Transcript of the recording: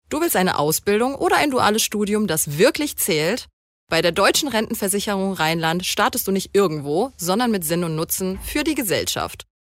Du willst eine Ausbildung oder ein duales Studium, das wirklich zählt? Bei der Deutschen Rentenversicherung Rheinland startest du nicht irgendwo, sondern mit Sinn und Nutzen für die Gesellschaft.